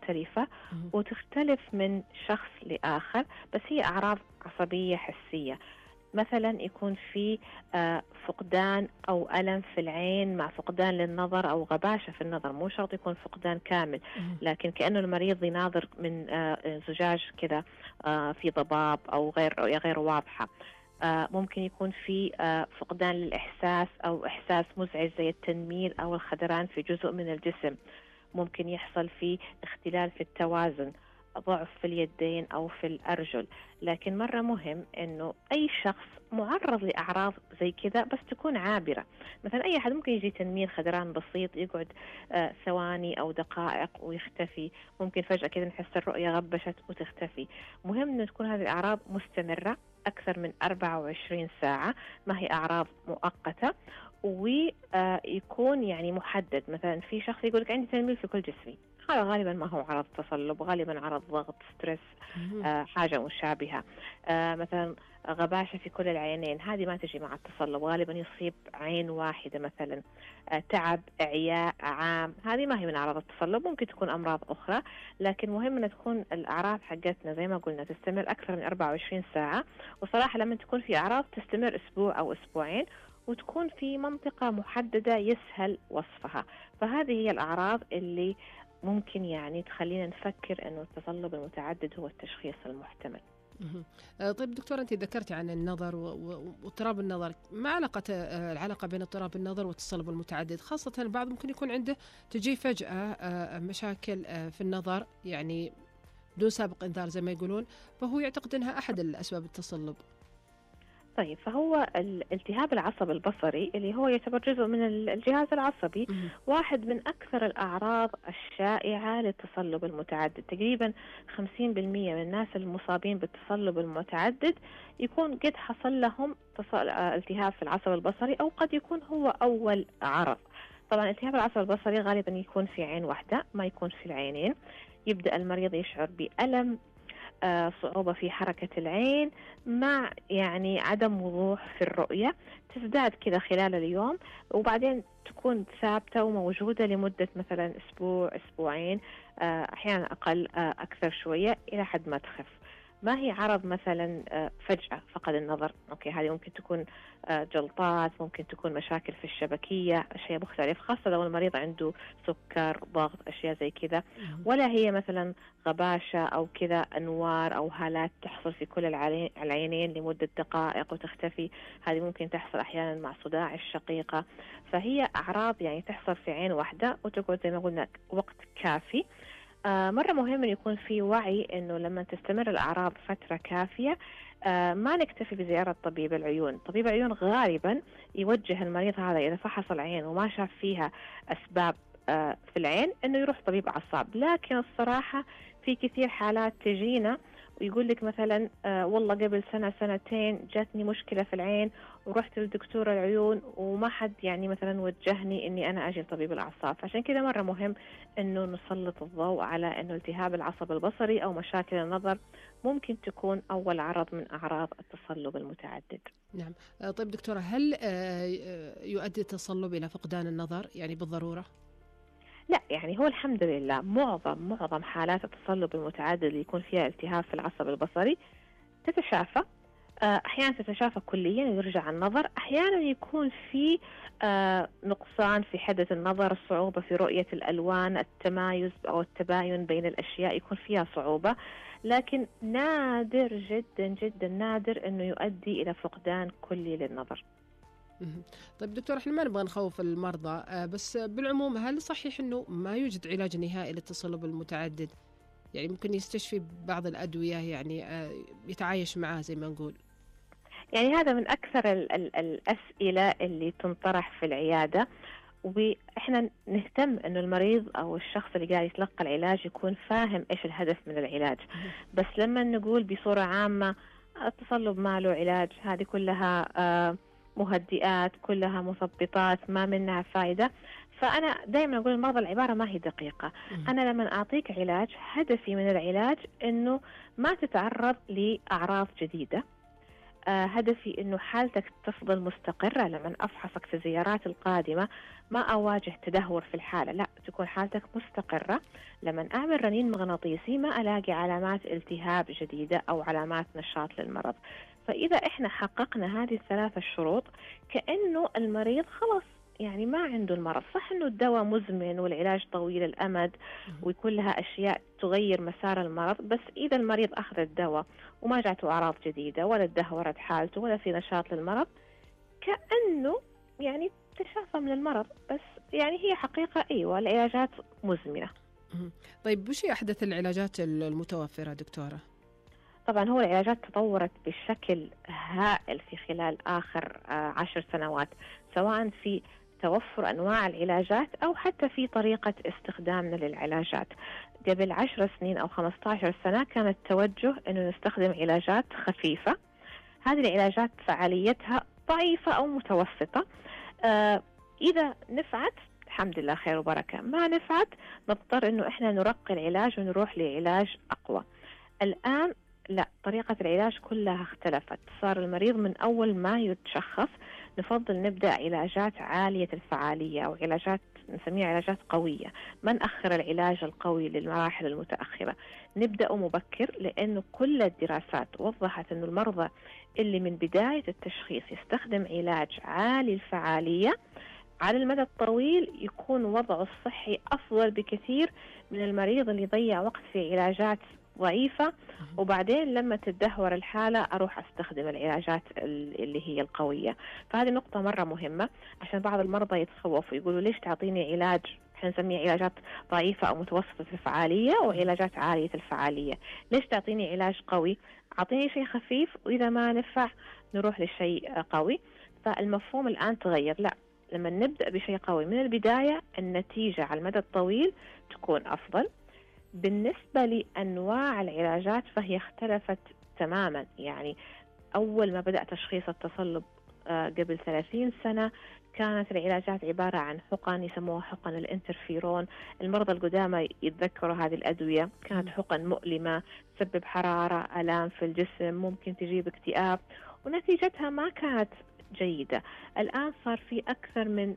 مختلفة وتختلف من شخص لآخر، بس هي أعراض عصبية حسية. مثلا يكون في فقدان أو ألم في العين مع فقدان للنظر أو غباشة في النظر، مو شرط يكون فقدان كامل، لكن كأنه المريض يناظر من زجاج كذا في ضباب أو غير واضحة. ممكن يكون في فقدان للإحساس أو إحساس مزعج زي التنميل أو الخدران في جزء من الجسم. ممكن يحصل في اختلال في التوازن، ضعف في اليدين أو في الأرجل. لكن مرة مهم أنه أي شخص معرض لأعراض زي كذا بس تكون عابرة. مثلا أي أحد ممكن يجي تنميل خدران بسيط يقعد ثواني أو دقائق ويختفي، ممكن فجأة كذا نحس الرؤية غبشت وتختفي. مهم أن تكون هذه الأعراض مستمرة أكثر من 24 ساعة، ما هي أعراض مؤقتة، ويكون يعني محدد. مثلا في شخص يقولك عندي تنميل في كل جسمي، هذا غالبا ما هو عرض تصلب، غالبا عرض ضغط، ستريس، حاجة مشابهة. مثلا غباشة في كل العينين، هذه ما تجي مع التصلب، غالبا يصيب عين واحدة. مثلا تعب، إعياء عام، هذه ما هي من أعراض التصلب، ممكن تكون أمراض أخرى. لكن مهم أن تكون الأعراض حقتنا زي ما قلنا تستمر أكثر من 24 ساعة. وصراحة لما تكون في أعراض تستمر أسبوع أو أسبوعين وتكون في منطقة محددة يسهل وصفها، فهذه هي الأعراض اللي ممكن يعني تخلينا نفكر أنه التصلب المتعدد هو التشخيص المحتمل. طيب دكتورة، أنت ذكرتي عن النظر واضطراب النظر، ما العلاقة بين اضطراب النظر والتصلب المتعدد؟ خاصة البعض ممكن يكون عنده تجي فجأة مشاكل في النظر يعني بدون سابق إنذار زي ما يقولون، فهو يعتقد أنها أحد الأسباب التصلب. طيب، فهو الالتهاب العصب البصري اللي هو يعتبر جزء من الجهاز العصبي واحد من أكثر الأعراض الشائعة للتصلب المتعدد. تقريبا 50% من الناس المصابين بالتصلب المتعدد يكون قد حصل لهم التهاب في العصب البصري، أو قد يكون هو أول عرض. طبعا التهاب العصب البصري غالبا يكون في عين واحدة، ما يكون في العينين. يبدأ المريض يشعر بألم، صعوبة في حركة العين، مع يعني عدم وضوح في الرؤية، تزداد كذا خلال اليوم وبعدين تكون ثابتة وموجودة لمدة مثلا أسبوع أسبوعين، أحيانا أقل أكثر شوية إلى حد ما تخف. ما هي عرض مثلا فجأة فقد النظر، أوكي، هذه ممكن تكون جلطات، ممكن تكون مشاكل في الشبكية، أشياء مختلفة، خاصة لو المريض عنده سكر، ضغط، أشياء زي كذا. ولا هي مثلا غباشة أو كذا أنوار أو هالات تحصل في كل العينين لمدة دقائق وتختفي، هذه ممكن تحصل أحيانا مع صداع الشقيقة. فهي أعراض يعني تحصل في عين واحدة وتقعد زي ما قلنا وقت كافي. مرة مهم أن يكون في وعي أنه لما تستمر الأعراض فترة كافية ما نكتفي بزيارة طبيب العيون. طبيب العيون غالبا يوجه المريض هذا إذا فحص العين وما شاف فيها أسباب في العين أنه يروح طبيب أعصاب. لكن الصراحة في كثير حالات تجينا ويقول لك مثلا والله قبل سنة سنتين جاتني مشكلة في العين ورحت لدكتور العيون وما حد يعني مثلا وجهني اني انا اجي لطبيب الاعصاب. عشان كذا مرة مهم انه نسلط الضوء على انه التهاب العصب البصري او مشاكل النظر ممكن تكون اول عرض من اعراض التصلب المتعدد. نعم. طيب دكتورة، هل يؤدي التصلب الى فقدان النظر يعني بالضرورة؟ لا، يعني هو الحمد لله معظم حالات التصلب المتعدد اللي يكون فيها التهاب في العصب البصري تتشافى. أحيانا تتشافى كليا ويرجع النظر، أحيانا يكون في نقصان في حدة النظر، الصعوبة في رؤية الألوان، التمايز أو التباين بين الأشياء يكون فيها صعوبة، لكن نادر جدا جدا نادر أنه يؤدي إلى فقدان كلي للنظر. طيب دكتور، احنا ما نبغى نخوف المرضى، بس بالعموم هل صحيح انه ما يوجد علاج نهائي للتصلب المتعدد؟ يعني ممكن يستشفي بعض الأدوية يعني يتعايش معها زي ما نقول. يعني هذا من أكثر الأسئلة اللي تنطرح في العيادة، وإحنا نهتم أنه المريض أو الشخص اللي قاعد يتلقى العلاج يكون فاهم إيش الهدف من العلاج. بس لما نقول بصورة عامة التصلب ما له علاج، هذه كلها مهدئات، كلها مثبطات، ما منها فائدة. فأنا دائما أقول المرضى العبارة ما هي دقيقة. أنا لما أعطيك علاج هدفي من العلاج أنه ما تتعرض لأعراض جديدة، هدفي أنه حالتك تفضل مستقرة. لما أفحصك في الزيارات القادمة ما أواجه تدهور في الحالة، لا، تكون حالتك مستقرة. لما أعمل رنين مغناطيسي ما ألاقي علامات التهاب جديدة أو علامات نشاط للمرض. فإذا إحنا حققنا هذه الثلاثة الشروط كأنه المريض خلاص يعني ما عنده المرض. صح أنه الدواء مزمن والعلاج طويل الأمد ويكون لها أشياء تغير مسار المرض، بس إذا المريض أخذ الدواء وما جاته أعراض جديدة ولا تدهورت حالته ولا في نشاط للمرض كأنه يعني تشافى من المرض. بس يعني هي حقيقة أيوة العلاجات مزمنة. طيب وش هي أحدث العلاجات المتوفرة دكتورة؟ طبعا هو العلاجات تطورت بشكل هائل في خلال آخر 10 سنوات، سواء في توفر أنواع العلاجات أو حتى في طريقة استخدامنا للعلاجات. قبل 10 سنين أو 15 سنة كان التوجه أنه نستخدم علاجات خفيفة. هذه العلاجات فعاليتها ضعيفة أو متوسطة. إذا نفعت الحمد لله خير وبركة، ما نفعت نضطر أنه إحنا نرقي العلاج ونروح لعلاج أقوى. الآن لا، طريقة العلاج كلها اختلفت. صار المريض من أول ما يتشخص نفضل نبدأ علاجات عالية الفعالية أو علاجات نسميها علاجات قوية. ما نأخر العلاج القوي للمراحل المتأخرة، نبدأ مبكر، لأنه كل الدراسات وضحت أنه المرضى اللي من بداية التشخيص يستخدم علاج عالي الفعالية على المدى الطويل يكون وضعه الصحي أفضل بكثير من المريض اللي يضيع وقت في علاجات ضعيفة وبعدين لما تدهور الحالة أروح أستخدم العلاجات اللي هي القوية. فهذه نقطة مرة مهمة، عشان بعض المرضى يتخوفوا يقولوا ليش تعطيني علاج احنا نسميه علاجات ضعيفة أو متوسطة الفعالية وعلاجات عالية الفعالية، ليش تعطيني علاج قوي؟ أعطيني شيء خفيف وإذا ما نفع نروح لشيء قوي. فالمفهوم الآن تغير، لا، لما نبدأ بشيء قوي من البداية النتيجة على المدى الطويل تكون أفضل. بالنسبة لأنواع العلاجات فهي اختلفت تماما. يعني أول ما بدأ تشخيص التصلب قبل 30 سنة كانت العلاجات عبارة عن حقن يسموها حقن الانترفيرون. المرضى القدامى يتذكروا هذه الأدوية، كانت حقن مؤلمة تسبب حرارة، آلام في الجسم، ممكن تجيب اكتئاب، ونتيجتها ما كانت جيدة. الآن صار في أكثر من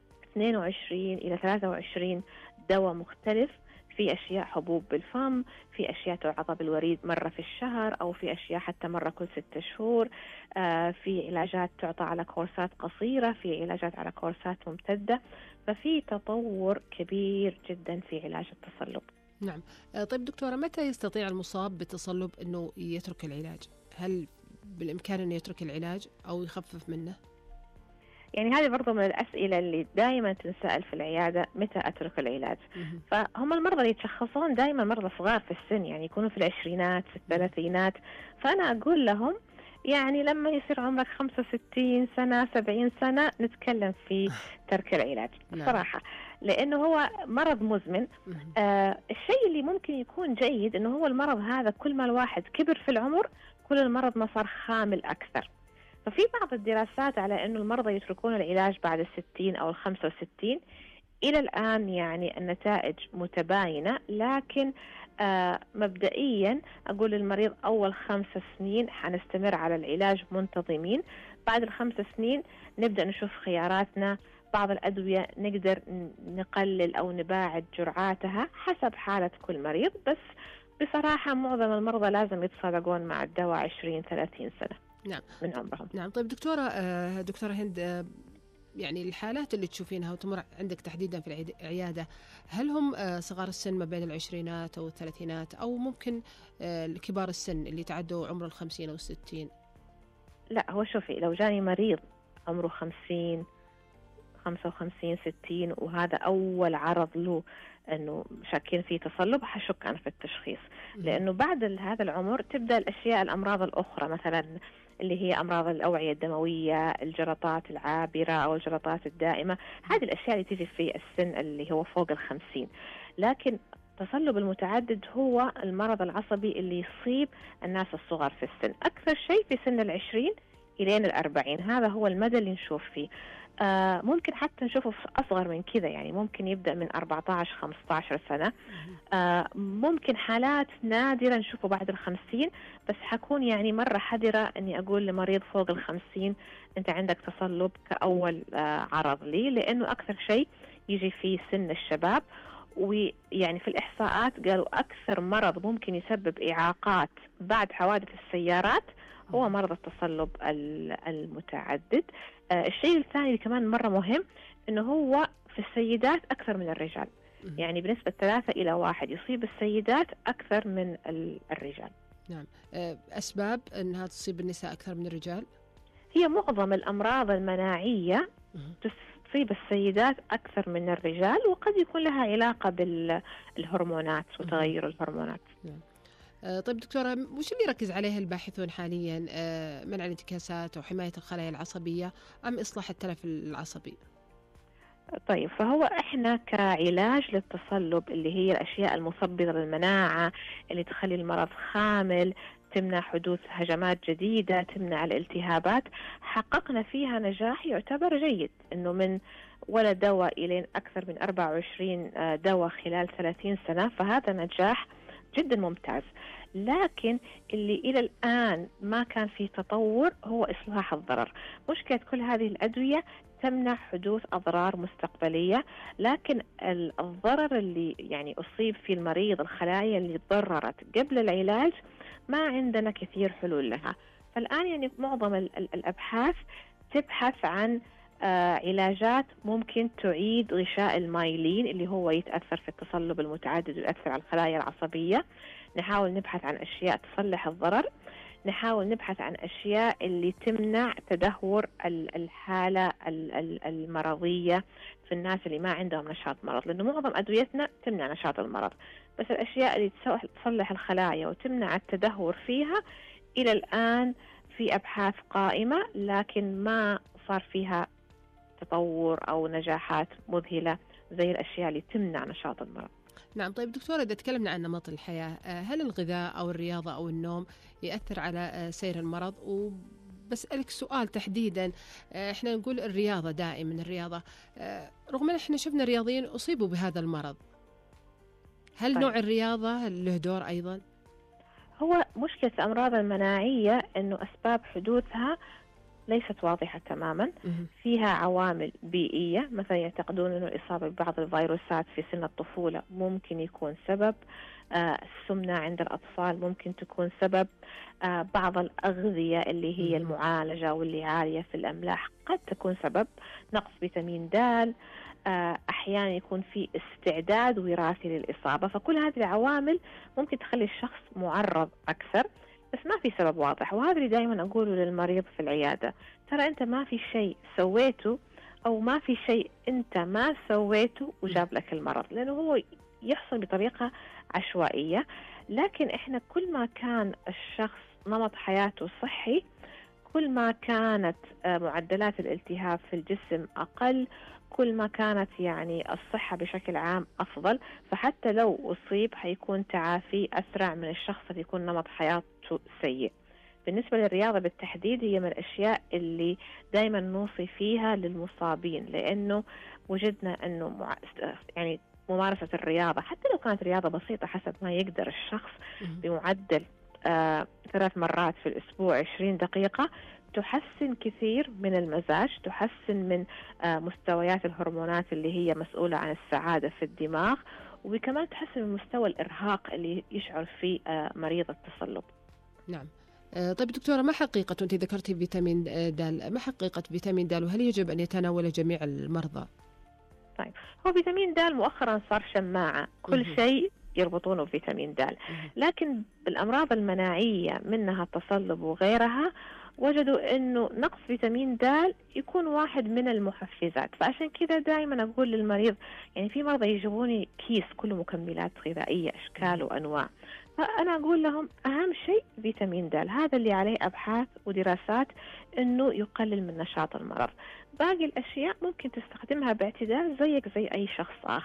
22 إلى 23 دواء مختلف، في أشياء حبوب بالفم، في أشياء تعطى بالوريد مرة في الشهر أو في أشياء حتى مرة كل 6 شهور، في علاجات تعطى على كورسات قصيرة، في علاجات على كورسات ممتدة. ففي تطور كبير جدا في علاج التصلب. نعم. طيب دكتورة، متى يستطيع المصاب بالتصلب أنه يترك العلاج؟ هل بالإمكان أنه يترك العلاج أو يخفف منه؟ يعني هذه برضو من الأسئلة اللي دائما تنسأل في العيادة، متى أترك العلاج؟ فهم المرضى اللي يتشخصون دائما مرضى صغار في السن، يعني يكونوا في العشرينات في الثلاثينات. فأنا أقول لهم يعني لما يصير عمرك 65 سنة 70 سنة نتكلم في ترك العلاج بصراحة، لأنه هو مرض مزمن. الشيء اللي ممكن يكون جيد أنه هو المرض هذا كل ما الواحد كبر في العمر كل المرض ما صار خامل أكثر. ففي بعض الدراسات على أنه المرضى يتركون العلاج بعد 60 أو 65. إلى الآن يعني النتائج متباينة، لكن مبدئيا أقول للمريض أول 5 سنين حنستمر على العلاج منتظمين. بعد ال5 سنين نبدأ نشوف خياراتنا. بعض الأدوية نقدر نقلل أو نباعد جرعاتها حسب حالة كل مريض، بس بصراحة معظم المرضى لازم يتصادقون مع الدواء 20-30 سنة نعم من عمرهم. نعم. طيب دكتورة هند، يعني الحالات اللي تشوفينها وتمر عندك تحديدا في العيادة، هل هم صغار السن ما بين العشرينات أو الثلاثينات، أو ممكن كبار السن اللي تعدوا عمر 50 أو 60؟ لا، هو شوفي، لو جاني مريض عمره 50 55 60 وهذا أول عرض له أنه شاكين فيه تصلب، حشك أنا في التشخيص. لأنه بعد هذا العمر تبدأ الأمراض الأخرى، مثلا اللي هي أمراض الأوعية الدموية، الجلطات العابرة أو الجلطات الدائمة. هذه الأشياء اللي تيجي في السن اللي هو فوق 50. لكن التصلب المتعدد هو المرض العصبي اللي يصيب الناس الصغار في السن، أكثر شيء في سن 20 إلى 40. هذا هو المدى اللي نشوف فيه. ممكن حتى نشوفه في أصغر من كذا، يعني ممكن يبدأ من 14-15 سنة. ممكن حالات نادرة نشوفه بعد 50، بس حكون يعني مرة حذرة أني أقول لمريض فوق 50 أنت عندك تصلب كأول عرض لي، لأنه أكثر شيء يجي في سن الشباب. ويعني في الإحصاءات قالوا أكثر مرض ممكن يسبب إعاقات بعد حوادث السيارات هو مرض التصلب المتعدد. الشيء الثاني اللي كمان مرة مهم أنه هو في السيدات أكثر من الرجال، يعني بنسبة 3-1 يصيب السيدات أكثر من الرجال. نعم. أسباب أنها تصيب النساء أكثر من الرجال؟ هي معظم الأمراض المناعية تصيب السيدات أكثر من الرجال، وقد يكون لها علاقة بالهرمونات وتغير الهرمونات. نعم. طيب دكتورة، وش اللي يركز عليه الباحثون حاليا؟ منع الانتكاسات أو حماية الخلايا العصبية أم إصلاح التلف العصبي؟ طيب، فهو إحنا كعلاج للتصلب اللي هي الأشياء المثبطة للمناعة اللي تخلي المرض خامل، تمنع حدوث هجمات جديدة، تمنع الالتهابات، حققنا فيها نجاح يعتبر جيد، إنه من ولا دواء إلى أكثر من 24 دواء خلال 30 سنة، فهذا نجاح جدا ممتاز. لكن اللي إلى الآن ما كان فيه تطور هو إصلاح الضرر. مشكلة كل هذه الأدوية تمنع حدوث أضرار مستقبلية، لكن الضرر اللي يعني أصيب فيه المريض، الخلايا اللي تضررت قبل العلاج، ما عندنا كثير حلول لها. فالآن يعني معظم الأبحاث تبحث عن علاجات ممكن تعيد غشاء المايلين اللي هو يتأثر في التصلب المتعدد ويؤثر على الخلايا العصبية. نحاول نبحث عن أشياء تصلح الضرر، نحاول نبحث عن أشياء اللي تمنع تدهور الحالة المرضية في الناس اللي ما عندهم نشاط مرض، لأنه معظم أدويتنا تمنع نشاط المرض، بس الأشياء اللي تصلح الخلايا وتمنع التدهور فيها إلى الآن في أبحاث قائمة، لكن ما صار فيها تطور أو نجاحات مذهلة زي الأشياء اللي تمنع نشاط المرض. نعم. طيب دكتورة، إذا تكلمنا عن نمط الحياة، هل الغذاء أو الرياضة أو النوم يأثر على سير المرض؟ وبسألك سؤال تحديدا، إحنا نقول الرياضة دائما الرياضة، رغم أن إحنا شفنا رياضيين أصيبوا بهذا المرض، هل نوع الرياضة له دور أيضا؟ هو مشكلة الأمراض المناعية أنه أسباب حدوثها ليست واضحة تماما. فيها عوامل بيئية، مثلا يعتقدون أنه الإصابة ببعض الفيروسات في سن الطفولة ممكن يكون سبب، السمنة عند الأطفال ممكن تكون سبب، بعض الأغذية اللي هي المعالجة واللي عالية في الأملاح قد تكون سبب، نقص فيتامين د، أحيانا يكون في استعداد وراثي للإصابة. فكل هذه العوامل ممكن تخلي الشخص معرض أكثر، بس ما في سبب واضح. وهذا اللي دائما أقوله للمريض في العيادة، ترى أنت ما في شيء سويته أو ما في شيء أنت ما سويته وجاب لك المرض، لأنه هو يحصل بطريقة عشوائية. لكن إحنا كل ما كان الشخص نمط حياته صحي، كل ما كانت معدلات الالتهاب في الجسم أقل، كل ما كانت يعني الصحة بشكل عام أفضل. فحتى لو أصيب حيكون تعافي أسرع من الشخص اللي يكون نمط حياته سيء. بالنسبة للرياضة بالتحديد، هي من الأشياء اللي دايما نوصي فيها للمصابين، لأنه وجدنا أنه يعني ممارسة الرياضة حتى لو كانت رياضة بسيطة حسب ما يقدر الشخص بمعدل 3 مرات في الأسبوع 20 دقيقة، تحسن كثير من المزاج، تحسن من مستويات الهرمونات اللي هي مسؤولة عن السعادة في الدماغ، وكمان تحسن من مستوى الإرهاق اللي يشعر فيه مريض التصلب. نعم. طيب دكتورة، ما حقيقة، أنت ذكرتي فيتامين د، ما حقيقة فيتامين د وهل يجب أن يتناوله جميع المرضى؟ طيب، هو فيتامين د مؤخرا صار شماعة، كل شيء يربطونه بفيتامين د، لكن بالأمراض المناعية منها التصلب وغيرها وجدوا أنه نقص فيتامين د يكون واحد من المحفزات. فعشان كذا دائما أقول للمريض، يعني في مرضى يجيبوني كيس كله مكملات غذائية أشكال وأنواع، فأنا أقول لهم أهم شيء فيتامين د، هذا اللي عليه أبحاث ودراسات أنه يقلل من نشاط المرض. باقي الأشياء ممكن تستخدمها باعتدال زيك زي أي شخص آخر.